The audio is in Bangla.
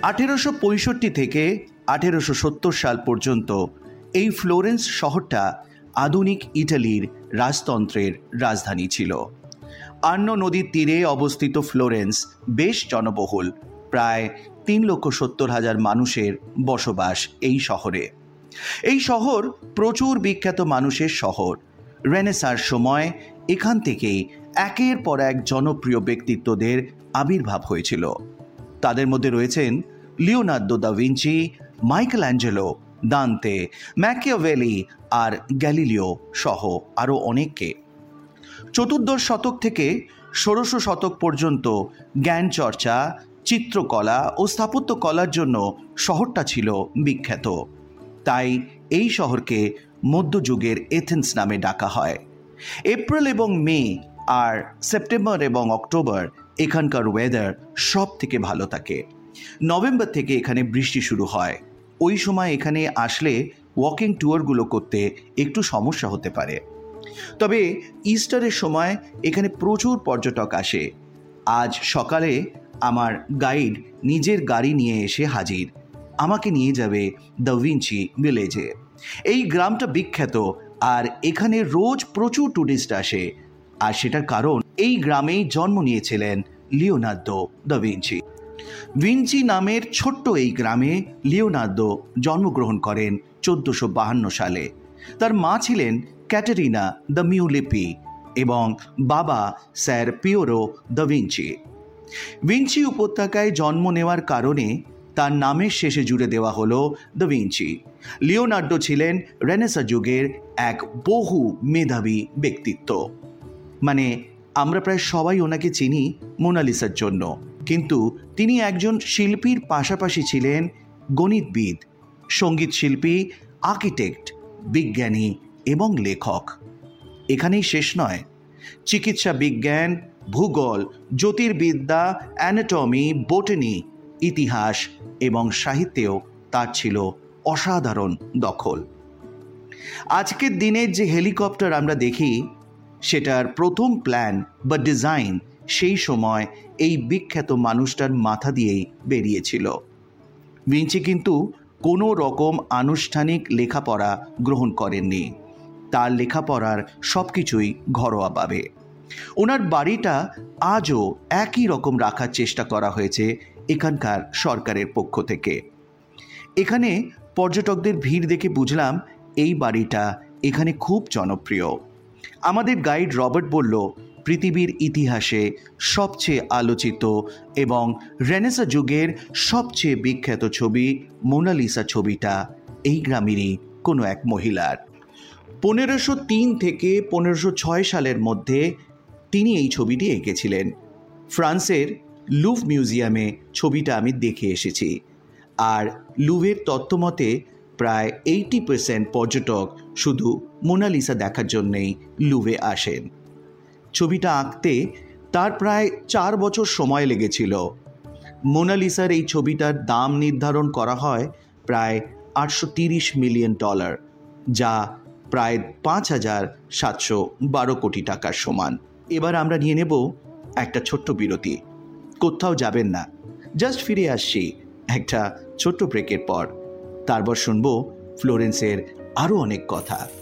1865 থেকে 1870 সাল পর্যন্ত এই ফ্লোরেন্স শহরটা আধুনিক ইটালির রাজতন্ত্রের রাজধানী ছিল। আর্নো নদীর তীরে অবস্থিত ফ্লোরেন্স বেশ জনবহুল, প্রায় 3,70,000 মানুষের বসবাস এই শহরে। এই শহর প্রচুর বিখ্যাত মানুষের শহর। রেনেসাঁর সময় এখান থেকেই একের পর এক জনপ্রিয় ব্যক্তিত্বদের আবির্ভাব হয়েছিল। তাদের মধ্যে রয়েছেন Leonardo da Vinci, Michael Angelo, দান্তে, Machiavelli আর গ্যালিলিও সহ আরও অনেককে। চতুর্দশ শতক থেকে ষোড়শ শতক পর্যন্ত জ্ঞান চর্চা, চিত্রকলা ও স্থাপত্যকলার জন্য শহরটা ছিল বিখ্যাত। তাই এই শহরকে মধ্যযুগের এথেন্স নামে ডাকা হয়। এপ্রিল এবং মে আর সেপ্টেম্বর এবং অক্টোবর এখানকার ওয়েদার সব থেকে ভালো থাকে। নভেম্বর থেকে এখানে বৃষ্টি শুরু হয়। ওই সময় এখানে আসলে ওয়াকিং ট্যুরগুলো করতে একটু সমস্যা হতে পারে। তবে ইস্টারের সময় এখানে প্রচুর পর্যটক আসে। আজ সকালে আমার গাইড নিজের গাড়ি নিয়ে এসে হাজির, আমাকে নিয়ে যাবে দ্য ভিঞ্চি ভিলেজে। এই গ্রামটা বিখ্যাত আর এখানে রোজ প্রচুর ট্যুরিস্ট আসে। আর সেটার কারণ এই গ্রামেই জন্ম নিয়েছিলেন লিওনার্দো দা ভিঞ্চি। ভিঞ্চি নামের ছোট্ট এই গ্রামে লিওনার্দো জন্মগ্রহণ করেন 1452 সালে। তার মা ছিলেন ক্যাটারিনা দ্য মিউলিপি এবং বাবা স্যার পিওরো দা ভিঞ্চি। ভিঞ্চি উপত্যকায় জন্ম নেওয়ার কারণে তার নামের শেষে জুড়ে দেওয়া হলো দ্য ভিঞ্চি। লিওনার্দো ছিলেন রেনেসাঁ যুগের এক বহু মেধাবী ব্যক্তিত্ব। মানে আমরা প্রায় সবাই ওনাকে চিনি মোনালিসার জন্য, কিন্তু তিনি একজন শিল্পীর পাশাপাশি ছিলেন গণিতবিদ, সঙ্গীত শিল্পী, আর্কিটেক্ট, বিজ্ঞানী এবং লেখক। এখানেই শেষ নয়, চিকিৎসা বিজ্ঞান, ভূগোল, জ্যোতির্বিদ্যা, অ্যানাটমি, বোটানি, ইতিহাস এবং সাহিত্যেও তার ছিল অসাধারণ দখল। আজকের দিনের যে হেলিকপ্টার আমরা দেখি সেটার প্রথম প্ল্যান বা ডিজাইন সেই সময় এই বিখ্যাত মানুষটার মাথা দিয়েই বেরিয়েছিল। ভিঞ্চি কিন্তু কোনো রকম আনুষ্ঠানিক লেখাপড়া গ্রহণ করেননি। তার লেখাপড়ার সব কিছুই ঘরোয়াভাবে। ওনার বাড়িটা আজও একই রকম রাখার চেষ্টা করা হয়েছে এখানকার সরকারের পক্ষ থেকে। এখানে পর্যটকদের ভিড় দেখে বুঝলাম এই বাড়িটা এখানে খুব জনপ্রিয়। আমাদের গাইড রবার্ট বলল, পৃথিবীর ইতিহাসে সবচেয়ে আলোচিত এবং রেনেসাঁ যুগের সবচেয়ে বিখ্যাত ছবি মোনালিসা ছবিটা এই গ্রামেরই কোনো এক মহিলার। 1503 থেকে 1506 সালের মধ্যে তিনি এই ছবিটি এঁকেছিলেন। ফ্রান্সের লুভ মিউজিয়ামে ছবিটা আমি দেখে এসেছি। আর লুভের তথ্যমতে প্রায় 80% পর্যটক শুধু মোনালিসা দেখার জন্যেই লুভে আসেন। ছবিটা আঁকতে তার প্রায় 4 বছর সময় লেগেছিল। মোনালিসার এই ছবিটার দাম নির্ধারণ করা হয় প্রায় $830 মিলিয়ন, যা প্রায় 5,712 কোটি টাকার সমান। এবার আমরা নিয়ে নেব একটা ছোট্ট বিরতি। কোথাও যাবেন না, জাস্ট ফিরে আসছি একটা ছোট্ট ব্রেকের পর। তারপর শুনবো ফ্লোরেন্সের আরও অনেক কথা।